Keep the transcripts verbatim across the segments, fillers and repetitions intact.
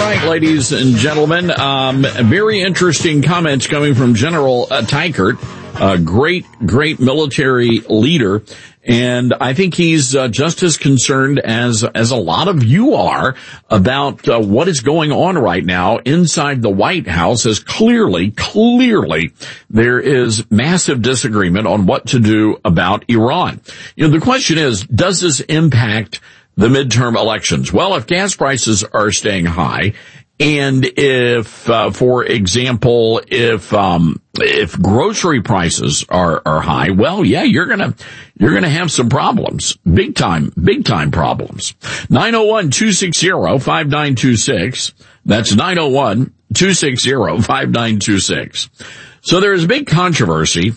right, ladies and gentlemen, um, very interesting comments coming from General uh, Teichert, a great, great military leader. And I think he's uh, just as concerned as as a lot of you are about uh, what is going on right now inside the White House, as clearly, clearly there is massive disagreement on what to do about Iran. You know, the question is, does this impact the midterm elections? Well, if gas prices are staying high, and if, uh, for example, if, um, if grocery prices are, are high, well, yeah, you're gonna, you're gonna have some problems. Big time, big time problems. nine oh one, two six zero, five nine two six. That's nine oh one, two six zero, five nine two six. So there is a big controversy,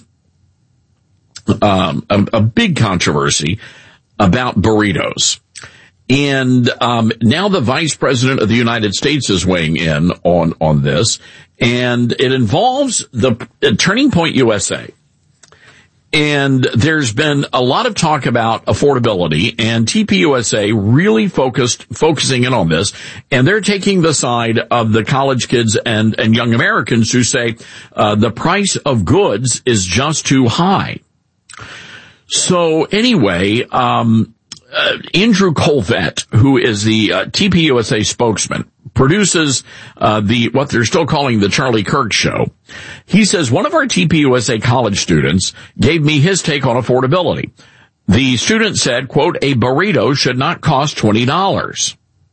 um, a, a big controversy about burritos. And um now the Vice President of the United States is weighing in on on this, and it involves the uh, Turning Point U S A. And there's been a lot of talk about affordability, and T P U S A really focused focusing in on this, and they're taking the side of the college kids and and young Americans who say uh the price of goods is just too high. So anyway, um Uh, Andrew Colvett, who is the uh, T P U S A spokesman, produces uh, the what they're still calling the Charlie Kirk Show. He says, one of our T P U S A college students gave me his take on affordability. The student said, quote, a burrito should not cost twenty dollars.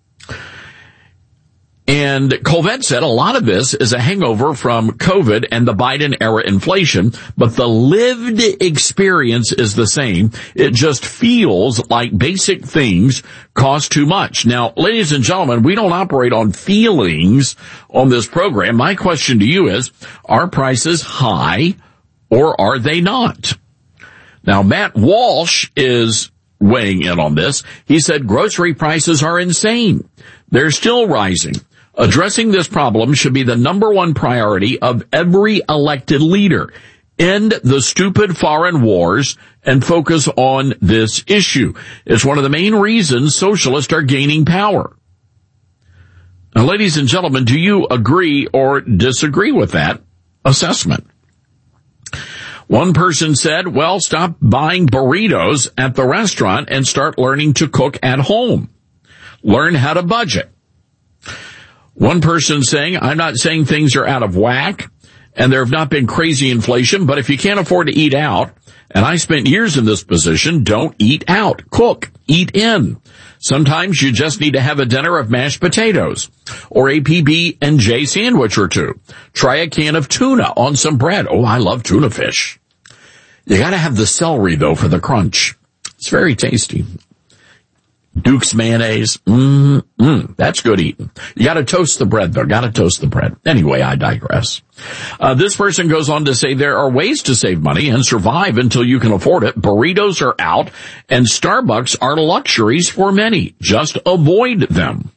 And Colvett said a lot of this is a hangover from COVID and the Biden era inflation, but the lived experience is the same. It just feels like basic things cost too much. Now, ladies and gentlemen, we don't operate on feelings on this program. My question to you is, are prices high or are they not? Now, Matt Walsh is weighing in on this. He said grocery prices are insane. They're still rising. Addressing this problem should be the number one priority of every elected leader. End the stupid foreign wars and focus on this issue. It's one of the main reasons socialists are gaining power. Now, ladies and gentlemen, do you agree or disagree with that assessment? One person said, well, stop buying burritos at the restaurant and start learning to cook at home. Learn how to budget. One person saying, I'm not saying things are out of whack and there have not been crazy inflation, but if you can't afford to eat out, and I spent years in this position, don't eat out. Cook. Eat in. Sometimes you just need to have a dinner of mashed potatoes or a P B and J sandwich or two. Try a can of tuna on some bread. Oh, I love tuna fish. You gotta have the celery though for the crunch. It's very tasty. Duke's mayonnaise. Mm, mm, that's good eating. You gotta toast the bread though. Gotta toast the bread. Anyway, I digress. Uh, this person goes on to say there are ways to save money and survive until you can afford it. Burritos are out and Starbucks are luxuries for many. Just avoid them.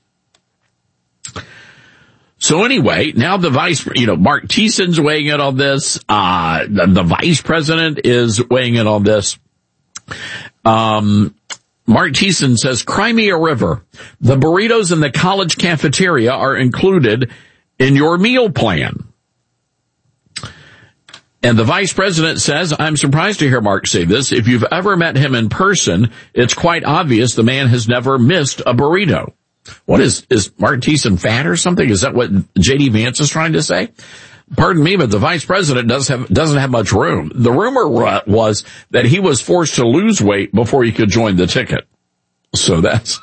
So anyway, now the vice, you know, Mark Thiessen's weighing in on this. Uh, the, the vice president is weighing in on this. Um, Mark Thiessen says, cry me a river. The burritos in the college cafeteria are included in your meal plan. And the vice president says, I'm surprised to hear Mark say this. If you've ever met him in person, it's quite obvious the man has never missed a burrito. What is, is Mark Thiessen fat or something? Is that what J D Vance is trying to say? Pardon me, but the vice president does have, doesn't have much room. The rumor was that he was forced to lose weight before he could join the ticket. So that's,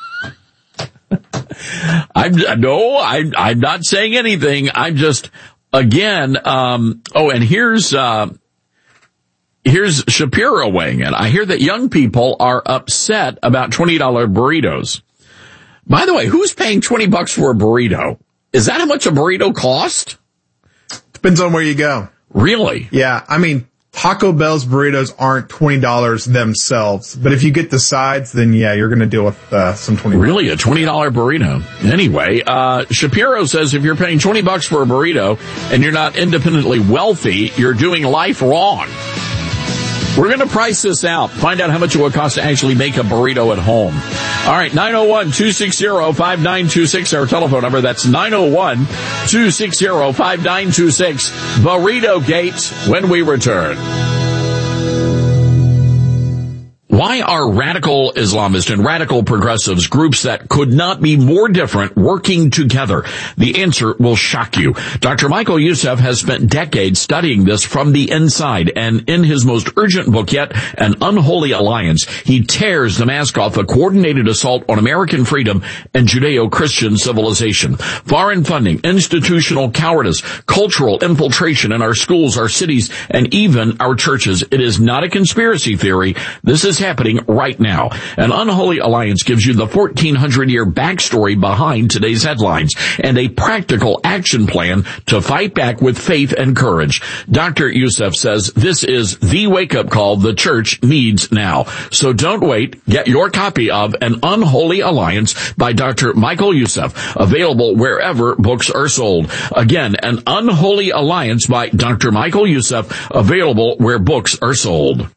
I'm, no, I'm, I'm not saying anything. I'm just, again, um, oh, and here's, uh, here's Shapiro weighing in. I hear that young people are upset about twenty dollar burritos. By the way, who's paying twenty bucks for a burrito? Is that how much a burrito cost? Depends on where you go. Really? Yeah. I mean, Taco Bell's burritos aren't twenty dollars themselves, but if you get the sides, then yeah, you're going to deal with uh, some twenty dollars. Really? A twenty dollar burrito? Anyway, uh, Shapiro says if you're paying twenty bucks for a burrito and you're not independently wealthy, you're doing life wrong. We're going to price this out. Find out how much it would cost to actually make a burrito at home. All right, nine oh one, two six zero, five nine two six, our telephone number. That's nine oh one, two six zero, five nine two six. Burrito Gate when we return. Why are radical Islamists and radical progressives, groups that could not be more different, working together? The answer will shock you. Doctor Michael Youssef has spent decades studying this from the inside, and in his most urgent book yet, An Unholy Alliance, he tears the mask off a coordinated assault on American freedom and Judeo-Christian civilization. Foreign funding, institutional cowardice, cultural infiltration in our schools, our cities, and even our churches. It is not a conspiracy theory. This is happening right now. An Unholy Alliance gives you the fourteen hundred year backstory behind today's headlines and a practical action plan to fight back with faith and courage. Doctor Youssef says this is the wake-up call the church needs now. So don't wait. Get your copy of An Unholy Alliance by Doctor Michael Youssef, available wherever books are sold. Again, An Unholy Alliance by Doctor Michael Youssef, available where books are sold.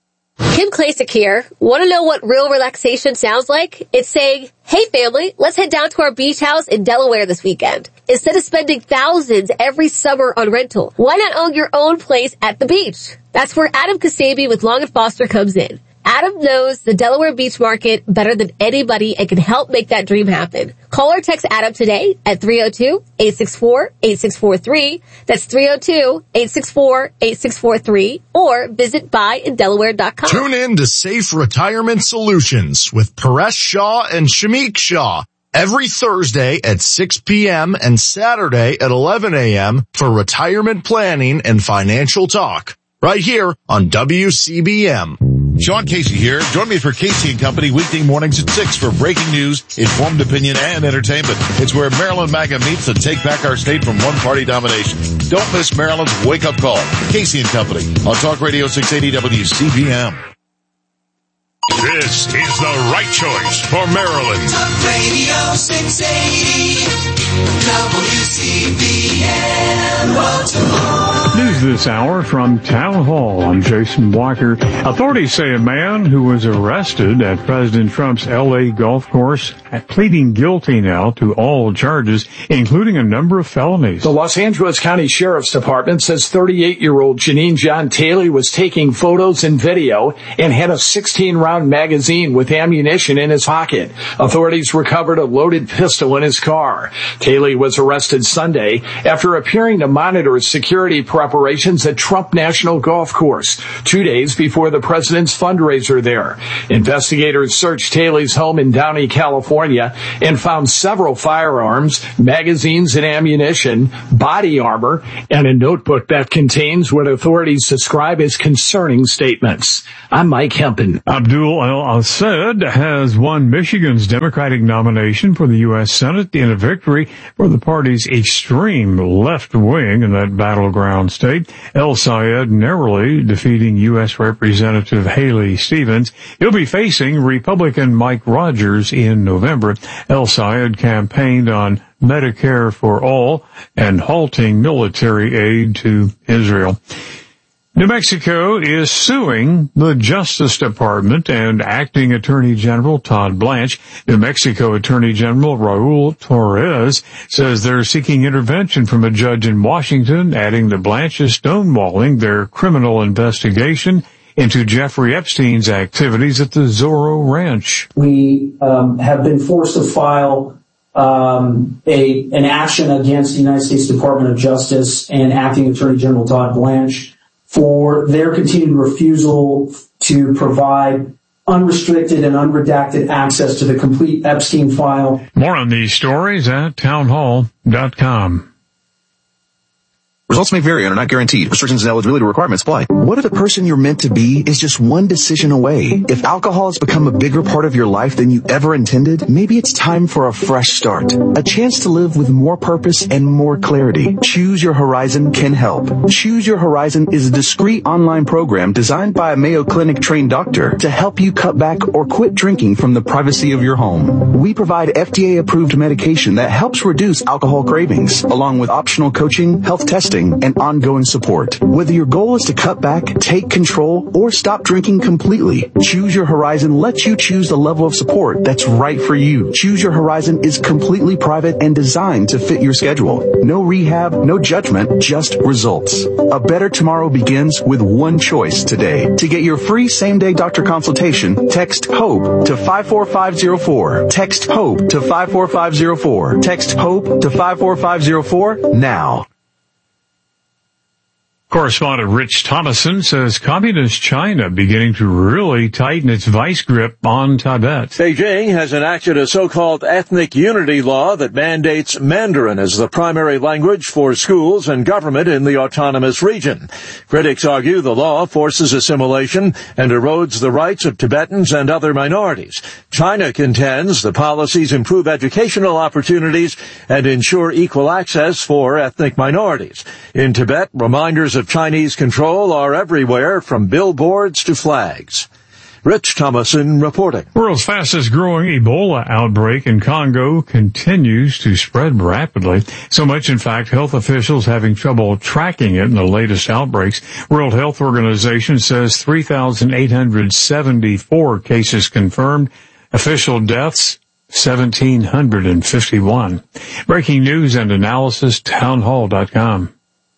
Kim Klacik here. Want to know what real relaxation sounds like? It's saying, hey family, let's head down to our beach house in Delaware this weekend. Instead of spending thousands every summer on rental, why not own your own place at the beach? That's where Adam Kasabi with Long and Foster comes in. Adam knows the Delaware beach market better than anybody and can help make that dream happen. Call or text Adam today at three oh two, eight six four, eight six four three. That's three oh two, eight six four, eight six four three. Or visit buy in delaware dot com. Tune in to Safe Retirement Solutions with Paresh Shah and Shamik Shah every Thursday at six p.m. and Saturday at eleven a.m. for retirement planning and financial talk. Right here on W C B M. Sean Casey here. Join me for Casey and Company weekday mornings at six for breaking news, informed opinion, and entertainment. It's where Maryland MAGA meets to take back our state from one-party domination. Don't miss Maryland's wake-up call. Casey and Company on Talk Radio six eighty W C B M. This is the right choice for Maryland. Talk Radio six eighty W C B M Baltimore. News this hour from Town Hall. I'm Jason Walker. Authorities say a man who was arrested at President Trump's L A golf course pleading guilty now to all charges, including a number of felonies. The Los Angeles County Sheriff's Department says thirty-eight-year-old Janine John Taylor was taking photos and video and had a sixteen round magazine with ammunition in his pocket. Authorities recovered a loaded pistol in his car. Taylor was arrested Sunday after appearing to monitor security preparations at Trump National Golf Course, two days before the president's fundraiser there. Investigators searched Taylor's home in Downey, California, and found several firearms, magazines and ammunition, body armor, and a notebook that contains what authorities describe as concerning statements. I'm Mike Hempen. Abdul al-Assad has won Michigan's Democratic nomination for the U S Senate in a victory for the party's extreme left wing in that battleground state. El-Sayed narrowly defeating U S Representative Haley Stevens. He'll be facing Republican Mike Rogers in November. El-Sayed campaigned on Medicare for all and halting military aid to Israel. New Mexico is suing the Justice Department and Acting Attorney General Todd Blanche. New Mexico Attorney General Raul Torres says they're seeking intervention from a judge in Washington, adding that Blanche is stonewalling their criminal investigation into Jeffrey Epstein's activities at the Zorro Ranch. We um, have been forced to file um, a an action against the United States Department of Justice and Acting Attorney General Todd Blanche for their continued refusal to provide unrestricted and unredacted access to the complete Epstein file. More on these stories at townhall dot com. Results may vary and are not guaranteed. Restrictions and eligibility requirements apply. What if the person you're meant to be is just one decision away? If alcohol has become a bigger part of your life than you ever intended, maybe it's time for a fresh start. A chance to live with more purpose and more clarity. Choose Your Horizon can help. Choose Your Horizon is a discreet online program designed by a Mayo Clinic trained doctor to help you cut back or quit drinking from the privacy of your home. We provide F D A approved medication that helps reduce alcohol cravings, along with optional coaching, health testing, testing, and ongoing support. Whether your goal is to cut back, take control, or stop drinking completely, Choose Your Horizon lets you choose the level of support that's right for you. Choose Your Horizon is completely private and designed to fit your schedule. No rehab, no judgment, just results. A better tomorrow begins with one choice today. To get your free same-day doctor consultation, text HOPE to five four five zero four. Text HOPE to five four five zero four. Text HOPE to five four five zero four now. Correspondent Rich Thomason says Communist China beginning to really tighten its vice grip on Tibet. Beijing has enacted a so-called ethnic unity law that mandates Mandarin as the primary language for schools and government in the autonomous region. Critics argue the law forces assimilation and erodes the rights of Tibetans and other minorities. China contends the policies improve educational opportunities and ensure equal access for ethnic minorities. In Tibet, reminders of Chinese control are everywhere, from billboards to flags. Rich Thomason reporting. World's fastest growing Ebola outbreak in Congo continues to spread rapidly. So much, in fact, health officials having trouble tracking it in the latest outbreaks. World Health Organization says three thousand eight hundred seventy-four cases confirmed. Official deaths, one thousand seven hundred fifty-one. Breaking news and analysis, townhall dot com.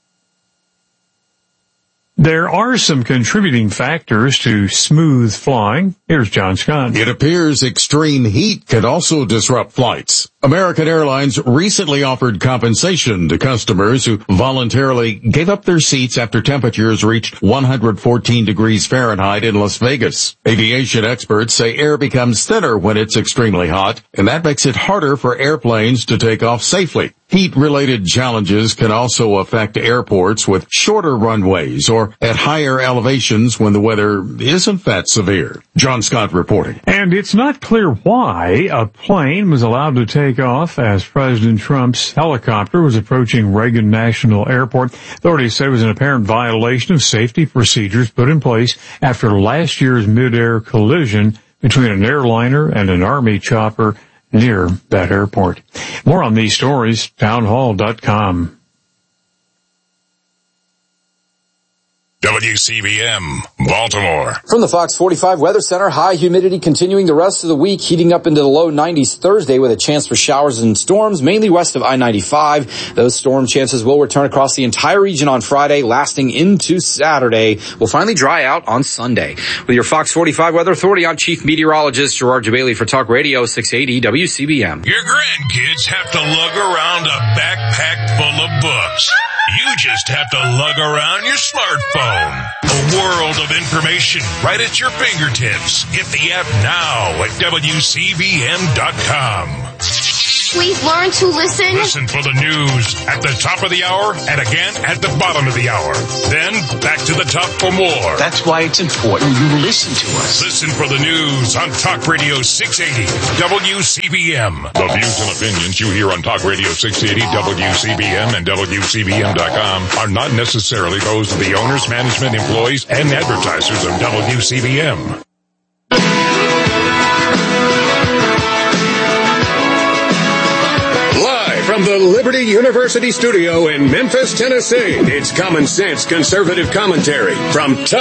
There are some contributing factors to smooth flying. Here's John Scott. It appears extreme heat could also disrupt flights. American Airlines recently offered compensation to customers who voluntarily gave up their seats after temperatures reached one hundred fourteen degrees Fahrenheit in Las Vegas. Aviation experts say air becomes thinner when it's extremely hot, and that makes it harder for airplanes to take off safely. Heat-related challenges can also affect airports with shorter runways or at higher elevations when the weather isn't that severe. John Scott reporting. And it's not clear why a plane was allowed to take off as President Trump's helicopter was approaching Reagan National Airport. Authorities say it was an apparent violation of safety procedures put in place after last year's mid-air collision between an airliner and an Army chopper near that airport. More on these stories, townhall dot com. W C B M, Baltimore. From the Fox forty-five Weather Center, high humidity continuing the rest of the week, heating up into the low nineties Thursday with a chance for showers and storms, mainly west of I ninety-five. Those storm chances will return across the entire region on Friday, lasting into Saturday. Will finally dry out on Sunday. With your Fox forty-five Weather Authority, I'm Chief Meteorologist Gerard Jabali for Talk Radio six eighty W C B M. Your grandkids have to lug around a backpack full of books. You just have to lug around your smartphone. A world of information right at your fingertips. Get the app now at W C B M dot com. Please learn to listen. Listen for the news at the top of the hour and again at the bottom of the hour. Then back to the top for more. That's why it's important you listen to us. Listen for the news on Talk Radio six eighty W C B M. The views and opinions you hear on Talk Radio six eighty W C B M and W C B M dot com are not necessarily those of the owners, management, employees, and advertisers of W C B M. From the Liberty University studio in Memphis, Tennessee, it's Common Sense Conservative Commentary from Talk